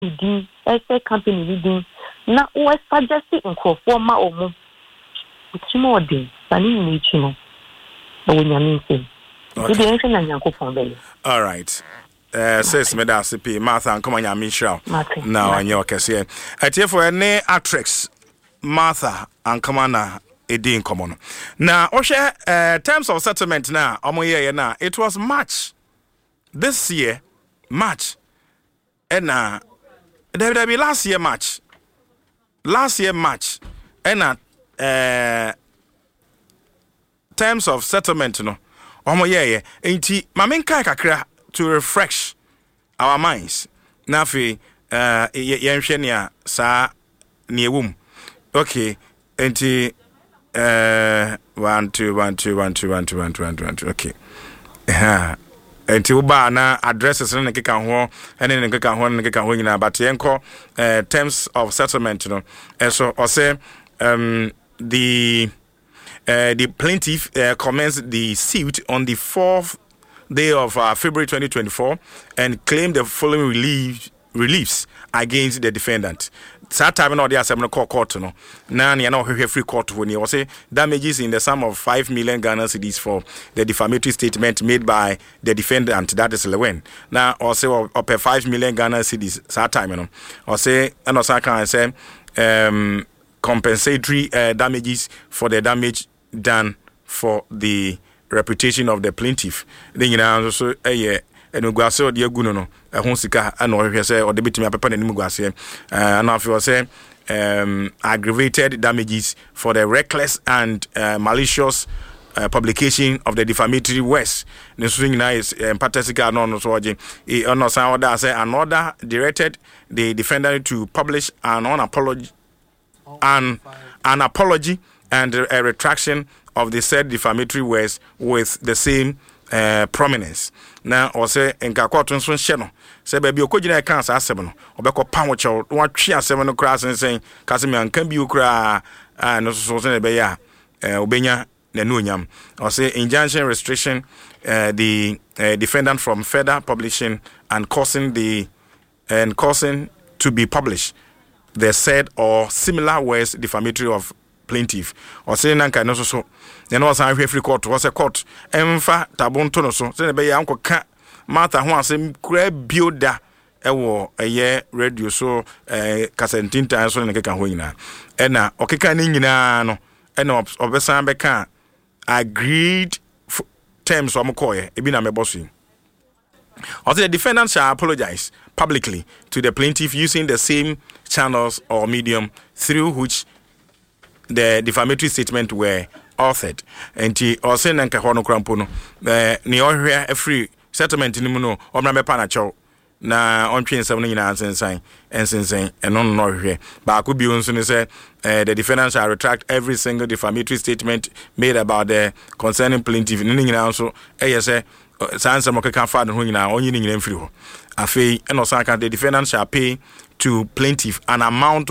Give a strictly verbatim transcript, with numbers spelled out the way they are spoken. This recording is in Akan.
di ese company leading na o suggest nkofo ma omo itimo odi sani ni ichino o nyame nse di ense na nyankofo bele. All right. Uh, says me da C P Martha and come on nyame shraw now anya okese atie for any actress Martha and come on na edin common na ohwe uh, terms of settlement na omoye na it was March this year March and na there there be last year March last year March and na uh, terms of settlement no omoye enti mamenka kakra to refresh our minds. Nafi uh yenhwenia sa niewum. Okay, enti uh one two one two one two one two one two one two one two. Okay. Ha. Enti uba na addresses na nkeka ho ene nkeka ho nkeka ho nyina but yenko uh, terms of settlement no. And so I say um the uh, the plaintiff uh, commenced the suit on the fourth day of uh, February twenty twenty-four and claimed the following relief, reliefs against the defendant. That time no there seven court court no. Na na no free court when you say damages in the sum of five million Ghana cedis for the defamatory statement made by the defendant, that is Lewen. Now also up a five million Ghana cedis that time no. Or say and also can say um compensatory uh, damages for the damage done for the reputation of the plaintiff. Then you know so eh and we go say odi agu no ehon sika ana ohwe say odi betimi apepa na nimu go ase and I feel say um aggravated damages for the reckless and uh, malicious uh, publication of the defamatory words. The swing is empathetic no no so oje e ono san order say an order directed the defendant to publish an apology an an apology and a, a retraction of the said defamatory words with the same uh, prominence. Now, or say, in Kakotun Sun Sheno, say, baby, Okojina cancer seven, or Beko Pamocho, one chia seven cross and saying, Casimian can be Ukra, and also Beya, Obenya, Nenunyam, or say, injunction restriction, uh, the uh, defendant from further publishing and causing the and causing to be published the said or similar words defamatory of plaintiff or say nanka no so so then was an free court was a court emfa tabonto no so say be ya nkoka Martha ho asem kura bioda ewo eye radio so eh kasentin tan so ne keka ho nyina e na okeka ne nyina no e na obesan beka agreed terms o mkoye e bi na mebosu. Also, the defendant shall apologize publicly to the plaintiff using the same channels or medium through which the defamatory statement were authored. And he also nanka hono krampo no eh ni ohwe afri settlement ni mu no omra me pa na chaw na ontwe nsem no nyina ansensan ensensan eno no ohwe ba ko bi onso ni say the defendant shall retract every single defamatory statement made about the concerning plaintiff ni nyina anso eh say sansa mo keka fa no nyina onyi ni nyina mfiri ho afei eno sanka the defendant shall pay to plaintiff an amount of